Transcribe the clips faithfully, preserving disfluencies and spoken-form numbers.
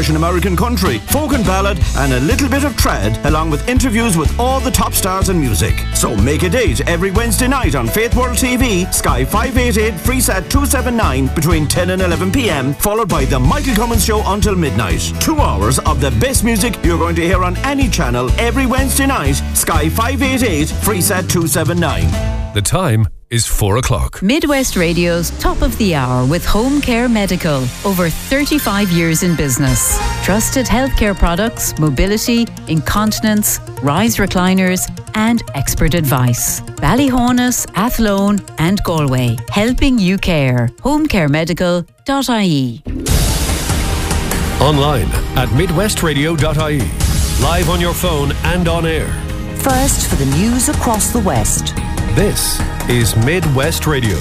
Irish and American country, folk and ballad, and a little bit of trad, along with interviews with all the top stars in music. So make a date every Wednesday night on Faith World T V, Sky five eighty-eight, Freesat two seventy-nine, between ten and eleven p m, followed by the Michael Cummins Show until midnight. Two hours of the best music you're going to hear on any channel every Wednesday night, Sky five eighty-eight, Freesat two seventy-nine. The time is four o'clock. Midwest Radio's Top of the Hour with Home Care Medical. Over thirty-five years in business. Trusted healthcare products, mobility, incontinence, rise recliners, and expert advice. Ballyhonus, Athlone, and Galway. Helping you care. home care medical dot I E. Online at midwest radio dot I E. Live on your phone and on air. First for the news across the West. This is Midwest Radio.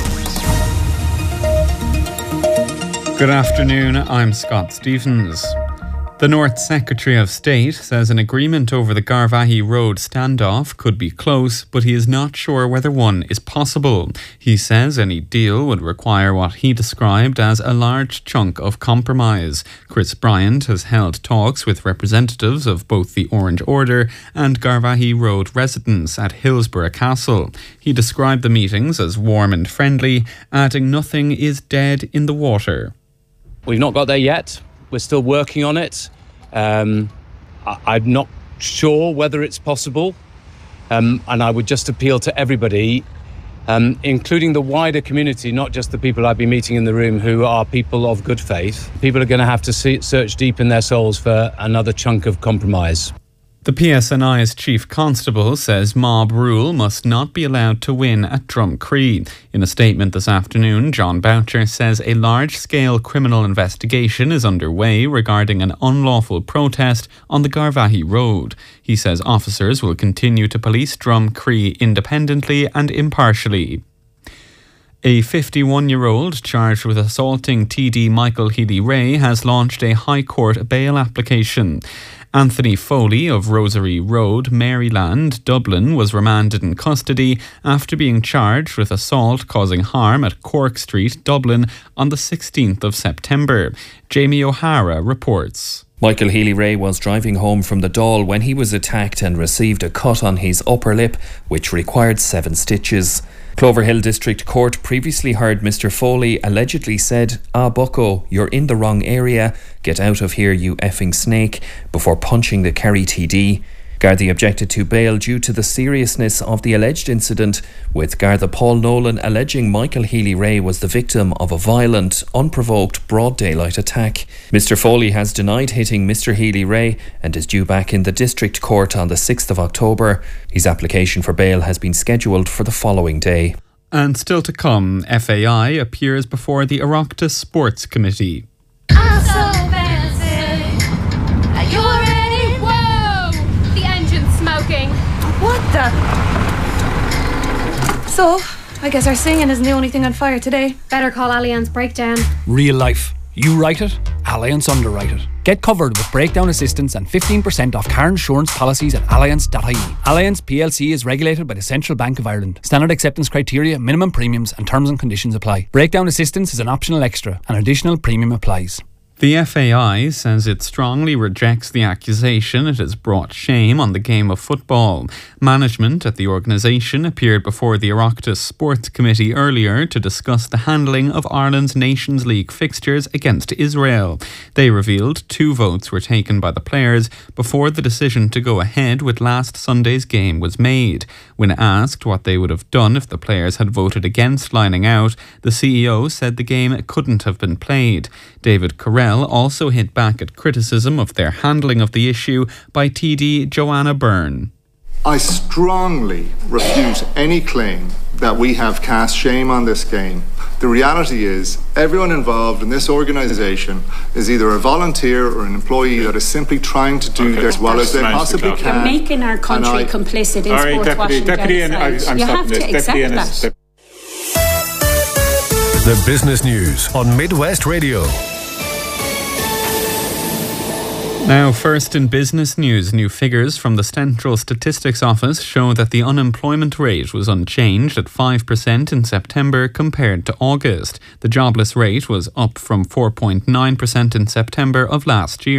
Good afternoon, I'm Scott Stevens. The North Secretary of State says an agreement over the Garvaghey Road standoff could be close, but he is not sure whether one is possible. He says any deal would require what he described as a large chunk of compromise. Chris Bryant has held talks with representatives of both the Orange Order and Garvaghey Road residents at Hillsborough Castle. He described the meetings as warm and friendly, adding nothing is dead in the water. We've not got there yet. We're still working on it. Um, I, I'm not sure whether it's possible. Um, and I would just appeal to everybody, um, including the wider community, not just the people I've been meeting in the room who are people of good faith. People are going to have to see, search deep in their souls for another chunk of compromise. The P S N I's Chief Constable says mob rule must not be allowed to win at Drumcree. In a statement this afternoon, John Boucher says a large-scale criminal investigation is underway regarding an unlawful protest on the Garvaghey Road. He says officers will continue to police Drumcree independently and impartially. A fifty-one-year-old charged with assaulting T D Michael Healy-Rae has launched a High Court bail application. Anthony Foley of Rosary Road, Maryland, Dublin, was remanded in custody after being charged with assault causing harm at Cork Street, Dublin, on the sixteenth of September. Jamie O'Hara reports. Michael Healy-Rae was driving home from the Dáil when he was attacked and received a cut on his upper lip, which required seven stitches. Cloverhill District Court previously heard Mister Foley allegedly said, "Ah, bucko, you're in the wrong area. Get out of here, you effing snake," before punching the Kerry T D. Gardaí objected to bail due to the seriousness of the alleged incident, with Garda Paul Nolan alleging Michael Healy-Rae was the victim of a violent, unprovoked, broad daylight attack. Mister Foley has denied hitting Mister Healy-Rae and is due back in the District Court on the sixth of October. His application for bail has been scheduled for the following day. And still to come, F A I appears before the Oireachtas Sports Committee. I'm so fancy. Are you ready? Whoa! The engine's smoking. What the? So, I guess our singing isn't the only thing on fire today. Better call Allianz Breakdown. Real life. You write it, Allianz underwrite it. Get covered with breakdown assistance and fifteen percent off car insurance policies at allianz dot I E. Allianz P L C is regulated by the Central Bank of Ireland. Standard acceptance criteria, minimum premiums and terms and conditions apply. Breakdown assistance is an optional extra. An additional premium applies. The F A I says it strongly rejects the accusation it has brought shame on the game of football. Management at the organisation appeared before the Oireachtas Sports Committee earlier to discuss the handling of Ireland's Nations League fixtures against Israel. They revealed two votes were taken by the players before the decision to go ahead with last Sunday's game was made. When asked what they would have done if the players had voted against lining out, the C E O said the game couldn't have been played. David Carell also hit back at criticism of their handling of the issue by T D Joanna Byrne. I strongly refute any claim that we have cast shame on this game. The reality is everyone involved in this organisation is either a volunteer or an employee that is simply trying to do okay. this as well as they possibly can. You're making our country I, complicit in right, sports deputy, washing deputy and I, I'm you stopping have to this. accept deputy that. And The business news on Midwest Radio. Now, first in business news, new figures from the Central Statistics Office show that the unemployment rate was unchanged at five percent in September compared to August. The jobless rate was up from four point nine percent in September of last year.